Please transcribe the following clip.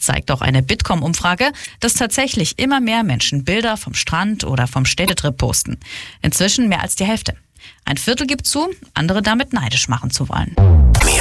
zeigt auch eine Bitkom-Umfrage, dass tatsächlich immer mehr Menschen Bilder vom Strand oder vom Städtetrip posten. Inzwischen mehr als die Hälfte. Ein Viertel gibt zu, andere damit neidisch machen zu wollen.